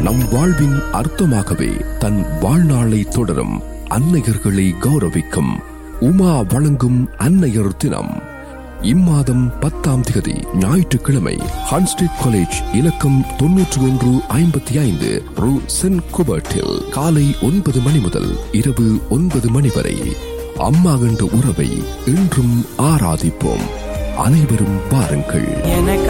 நம் வாழ்வின் அர்த்தமாகவே தன் வாழ்நாளை தொடரும் அன்னையர்களை கௌரவிக்கும் உமா வழங்கும் அன்னையர் தினம் இம்மாதம் 10ஆம் தேதி ஞாயிற்றுக்கிழமை ஹான்ஸ்ட்ரீட் காலேஜ் இலக்கம் 9155 ரூ சென்ட் குபர்ட்டில் காலை 9 மணி முதல் இரவு 9 மணி வரை. அம்மா என்ற உறவை இன்றும் ஆராதிப்போம். அனைவரும் வாருங்கள்.